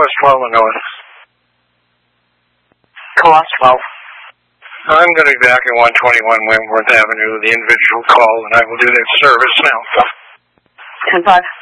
Course 12 in North. Course 12. I'm going to be back at 121 Wentworth Avenue, the individual call, and I will do that service now. 10-5.